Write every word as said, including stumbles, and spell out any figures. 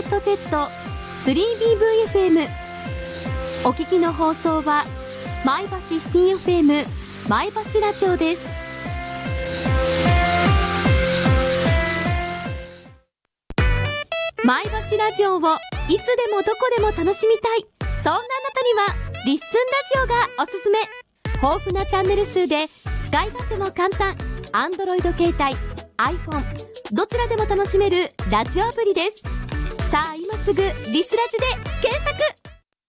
ートゼットスリービーブイエフエム。 お聞きの放送は前橋シティ エフエム 前橋ラジオです。前橋ラジオをいつでもどこでも楽しみたい、そんなあなたにはリッスンラジオがおすすめ。豊富なチャンネル数で使い勝手も簡単、 Android 携帯、 iPhone どちらでも楽しめるラジオアプリです。さあ今すぐリスラジで検索。